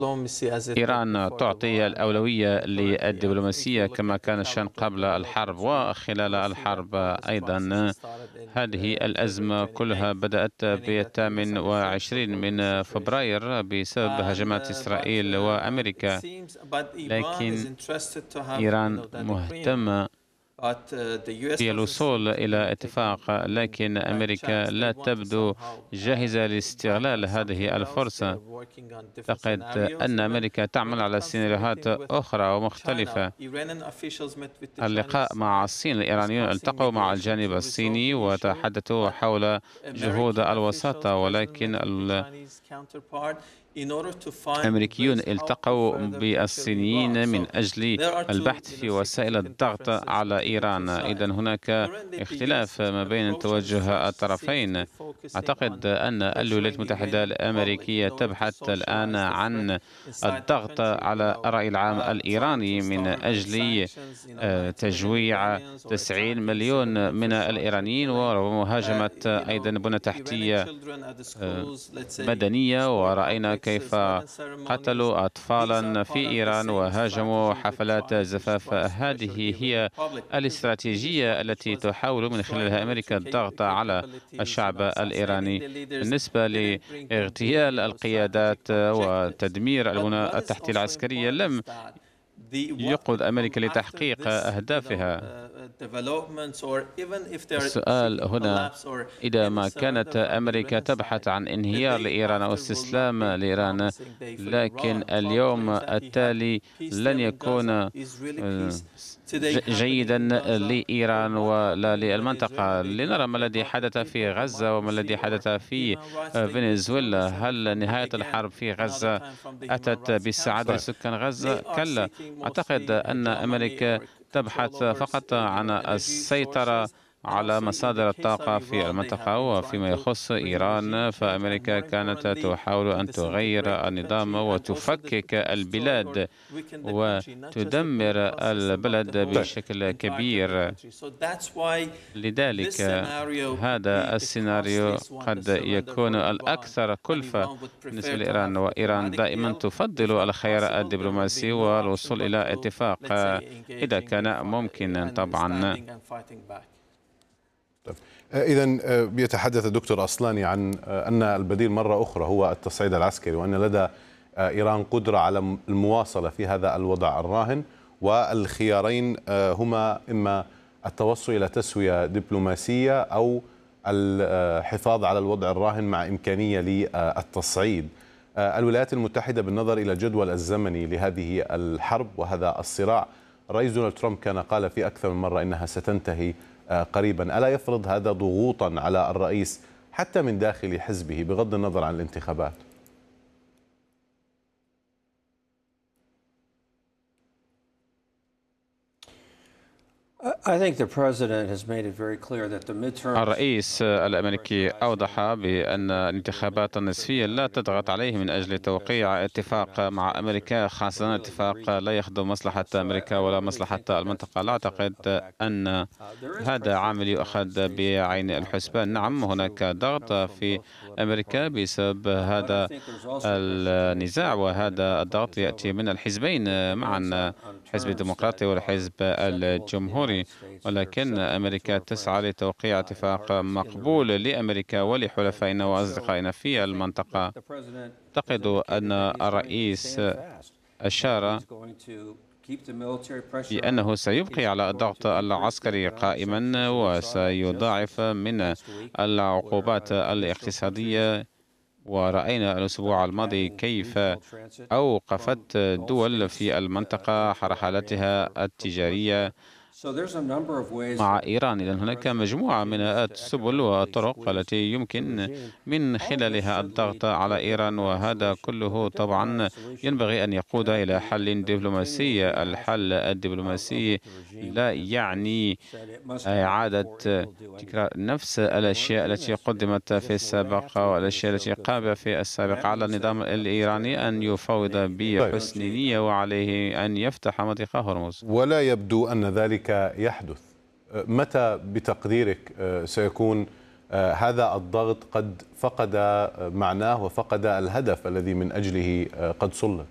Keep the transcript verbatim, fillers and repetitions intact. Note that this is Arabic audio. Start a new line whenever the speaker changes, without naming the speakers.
إيران تعطي الأولوية للدبلوماسية كما كان الشأن قبل الحرب وخلال الحرب أيضا. هذه الأزمة كلها بدأت بالثامن والعشرين من فبراير بسبب هجمات إسرائيل وأمريكا، لكن إيران مهتمة في الوصول إلى اتفاق، لكن أمريكا لا تبدو جاهزة لاستغلال هذه الفرصة. أعتقد أن أمريكا تعمل على سيناريوهات أخرى ومختلفة. اللقاء مع الصين، الإيرانيون التقوا مع الجانب الصيني وتحدثوا حول جهود الوساطة، ولكن الأمريكيون التقوا بالصينيين من أجل البحث في وسائل الضغط على إيران. إذن هناك اختلاف ما بين توجه الطرفين. أعتقد أن الولايات المتحدة الأمريكية تبحث الآن عن الضغط على الرأي العام الإيراني من أجل تجويع تسعين مليون من الإيرانيين ومهاجمة أيضا بنى تحتية مدنية. ورأينا كيف قتلوا أطفالا في إيران وهاجموا حفلات زفاف. هذه هي الاستراتيجية التي تحاول من خلالها أمريكا الضغط على الشعب الإيراني. بالنسبة لاغتيال القيادات وتدمير البنى التحتية العسكرية، لم يقود أمريكا لتحقيق أهدافها. السؤال هنا، إذا ما كانت أمريكا تبحث عن انهيار لإيران أو استسلام لإيران، لكن اليوم التالي لن يكون جيدا لإيران ولا للمنطقة. لنرى ما الذي حدث في غزة وما الذي حدث في فنزويلا. هل نهاية الحرب في غزة أتت بالسعادة لسكان غزة؟ كلا. أعتقد أن أمريكا تبحث فقط عن السيطرة على مصادر الطاقة في المنطقة. وفيما يخص إيران، فأمريكا كانت تحاول أن تغير النظام وتفكك البلاد وتدمر البلد بشكل كبير. لذلك هذا السيناريو قد يكون الأكثر كلفة بالنسبة لإيران، وإيران دائما تفضل الخيار الدبلوماسي والوصول إلى اتفاق إذا كان ممكنا طبعا.
إذن يتحدث الدكتور أصلاني عن أن البديل مرة أخرى هو التصعيد العسكري، وأن لدى إيران قدرة على المواصلة في هذا الوضع الراهن، والخيارين هما إما التوصل إلى تسوية دبلوماسية أو الحفاظ على الوضع الراهن مع إمكانية للتصعيد. الولايات المتحدة بالنظر إلى الجدول الزمني لهذه الحرب وهذا الصراع، الرئيس دونالد ترامب كان قال في أكثر من مرة إنها ستنتهي قريبا. ألا يفرض هذا ضغوطا على الرئيس حتى من داخل حزبه بغض النظر عن الانتخابات؟
الرئيس الأمريكي أوضح بأن الانتخابات النصفية لا تضغط عليه من أجل توقيع اتفاق مع أمريكا، خاصة اتفاق لا يخدم مصلحة أمريكا ولا مصلحة المنطقة. لا أعتقد أن هذا عامل يؤخذ بعين الحسبان. نعم، هناك ضغط في أمريكا بسبب هذا النزاع، وهذا الضغط يأتي من الحزبين معا، الحزب الديمقراطي والحزب الجمهوري. ولكن أمريكا تسعى لتوقيع اتفاق مقبول لأمريكا ولحلفائنا وأصدقائنا في المنطقة. أعتقد أن الرئيس أشار بأنه سيبقي على الضغط العسكري قائما وسيضاعف من العقوبات الاقتصادية. ورأينا الأسبوع الماضي كيف أوقفت دول في المنطقة رحلاتها التجارية مع إيران. إذن هناك مجموعة من السبل والطرق التي يمكن من خلالها الضغط على إيران، وهذا كله طبعا ينبغي أن يقود إلى حل دبلوماسي. الحل الدبلوماسي لا يعني إعادة تكرار نفس الأشياء التي قدمت في السابق والأشياء التي قام في السابق. على النظام الإيراني أن يفاوض بحسن نية، وعليه أن يفتح مضيق هرمز.
ولا يبدو أن ذلك يحدث. متى بتقديرك سيكون هذا الضغط قد فقد معناه وفقد الهدف الذي من أجله قد صلب؟